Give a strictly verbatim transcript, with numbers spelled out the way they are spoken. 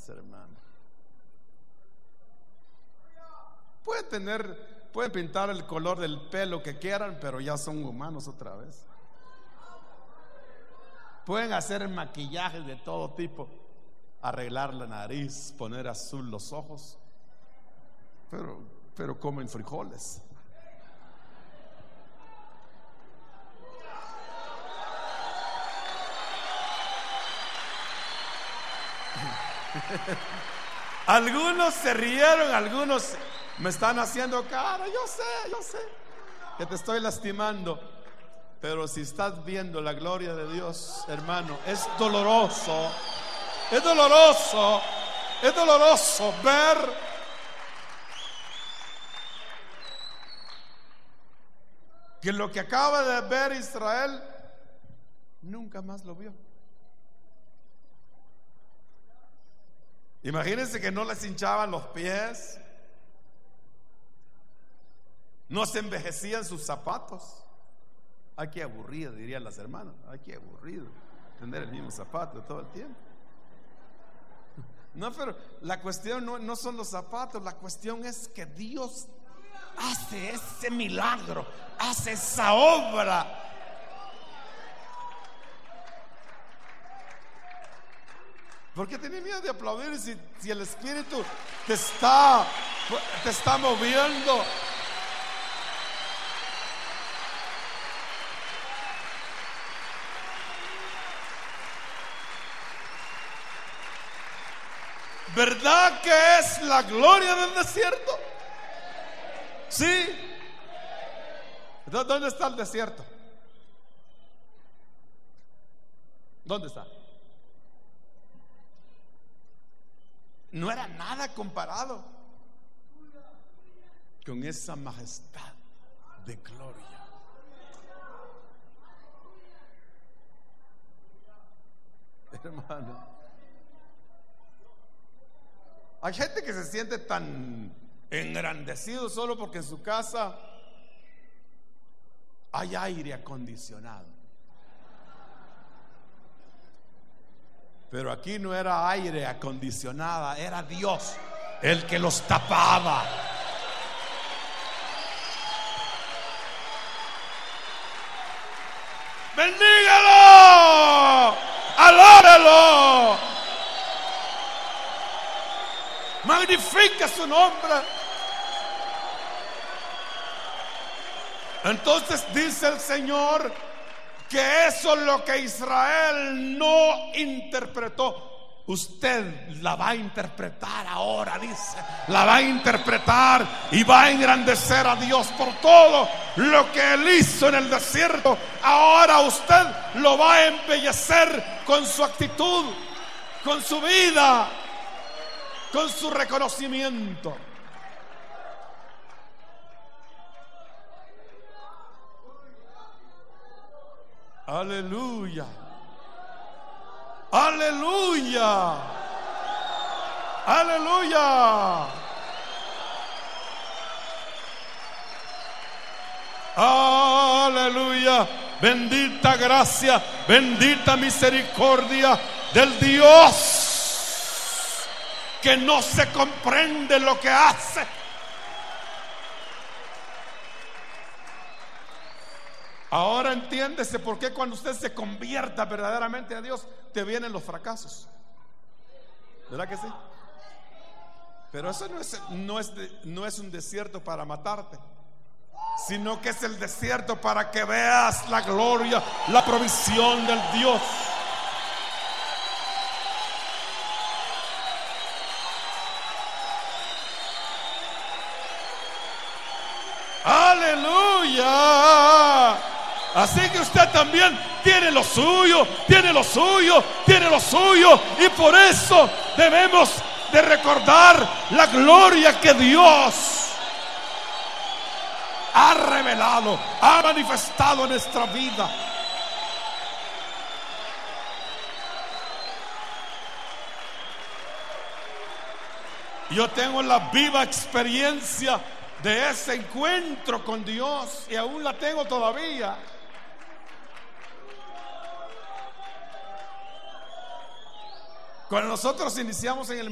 humanos, hermano. Pueden tener, pueden pintar el color del pelo que quieran, pero ya son humanos otra vez. Pueden hacer maquillajes de todo tipo, arreglar la nariz, poner azul los ojos, pero, pero comen frijoles. Algunos se rieron, algunos me están haciendo cara. Yo sé, yo sé que te estoy lastimando, pero si estás viendo la gloria de Dios, hermano, es doloroso, es doloroso, es doloroso ver que lo que acaba de ver Israel nunca más lo vio. Imagínense que no les hinchaban los pies, no se envejecían sus zapatos. Ay, qué aburrido, dirían las hermanas. Ay, qué aburrido tener el mismo zapato todo el tiempo. No, pero la cuestión no, no son los zapatos, la cuestión es que Dios hace ese milagro, hace esa obra. ¿Por qué tienes miedo de aplaudir si, si el Espíritu te está, te está moviendo? ¿Verdad que es la gloria del desierto? ¿Sí? ¿Dónde está el desierto? ¿Dónde está? No era nada comparado con esa majestad de gloria. Hermano, hay gente que se siente tan engrandecido solo porque en su casa hay aire acondicionado. Pero aquí no era aire acondicionado, era Dios el que los tapaba. ¡Bendígalo! ¡Alóbelo! ¡Magnifica su nombre! Entonces dice el Señor que eso es lo que Israel no interpretó. Usted la va a interpretar ahora, dice. La va a interpretar y va a engrandecer a Dios por todo lo que Él hizo en el desierto. Ahora usted lo va a embellecer con su actitud, con su vida, con su reconocimiento. Aleluya, aleluya, aleluya, aleluya. Bendita gracia, bendita misericordia del Dios que no se comprende lo que hace. Ahora entiéndese por qué cuando usted se convierta verdaderamente a Dios te vienen los fracasos. ¿Verdad que sí? Pero eso no es, no es, no es un desierto para matarte, sino que es el desierto para que veas la gloria, la provisión del Dios. Aleluya. Así que usted también tiene lo suyo, tiene lo suyo, tiene lo suyo. Y por eso debemos de recordar la gloria que Dios ha revelado, ha manifestado en nuestra vida. Yo tengo la viva experiencia de ese encuentro con Dios y aún la tengo todavía. Cuando nosotros iniciamos en el